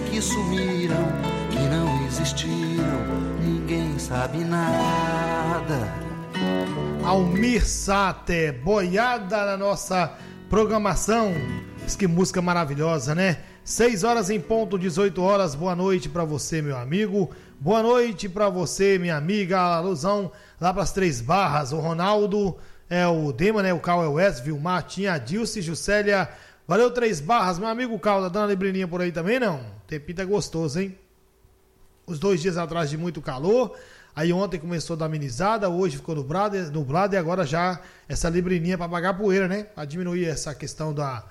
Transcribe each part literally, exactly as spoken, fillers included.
que sumiram, que não existiram, ninguém sabe nada. Almir Sater, boiada na nossa programação. Que música maravilhosa, né? seis horas em ponto, dezoito horas. Boa noite pra você, meu amigo. Boa noite pra você, minha amiga. Alusão lá pras Três Barras. O Ronaldo é o Dema, né? O Cal é o Wes, Vilmar, tinha a Dilce, Juscelia. Valeu, Três Barras. Meu amigo Cal, tá dando uma librelinha por aí também, não? Tempinho tá gostoso, hein? Os dois dias atrás de muito calor. Aí ontem começou a dar amenizada, hoje ficou nublado, nublado e agora já essa librelinha pra apagar a poeira, né? Pra diminuir essa questão da...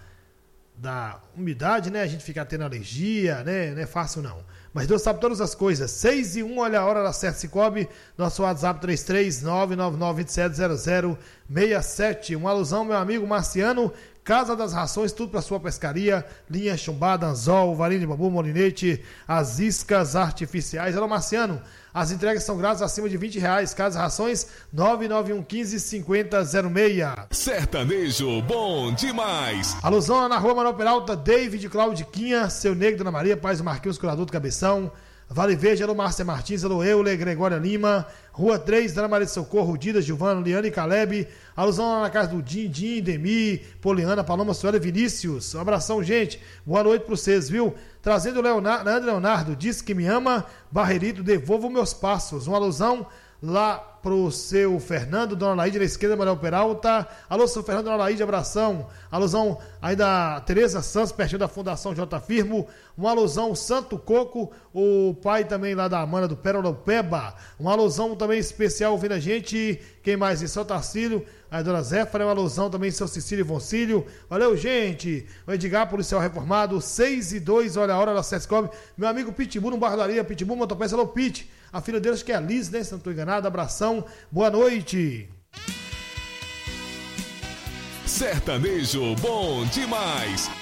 da umidade, né? A gente fica tendo alergia, né? Não é fácil não. Mas Deus sabe todas as coisas. seis e um, olha a hora da certa Cicobi. Nosso WhatsApp três três nove nove nove dois sete zero zero seis sete. Uma alusão, meu amigo Marciano. Casa das Rações, tudo para sua pescaria. Linha chumbada, anzol, varinha de bambu, molinete, as iscas artificiais. Alô, Marciano. As entregas são grátis acima de vinte reais. Casa das Rações, nove nove um um cinco cinco zero zero seis. Sertanejo bom demais. Alusão na rua Manuel Peralta, David Claudiquinha, seu negro, Dona Maria, Paz do Marquinhos, curador do Cabeção. Vale Verde, alô Márcia Martins, alô Euler, Gregória Lima, Rua três, Dona Maria de Socorro, Dida, Gilvano, Liane e Caleb, alusão lá na casa do Din, Din, Demi, Poliana, Paloma, Suela e Vinícius. Um abração, gente, boa noite pra vocês, viu? Trazendo o Leonardo, Leonardo, diz que me ama, Barreirito, devolvo meus passos. Uma alusão lá pro seu Fernando, Dona Laíde na esquerda, Manuel Peralta. Alô, seu Fernando, Dona Laíde, abração. Alusão aí da Tereza Santos, pertinho da Fundação J Firmo. Uma alusão Santo Coco, o pai também lá da Amanda do Pérola Peba. Uma alusão também especial ouvindo a gente. Quem mais? Seu Tarcílio, a Dona Zéfara, uma alusão também seu Cecílio e Voncílio. Valeu, gente. O Edgar, policial reformado, seis e dois, olha a hora da Sescob. Meu amigo Pitbull, no Bardaria, Pitbull, motopeça, alô, Pit. A filha deles que é a Liz, né? Se não estou enganado. Abração, boa noite. Sertanejo bom demais.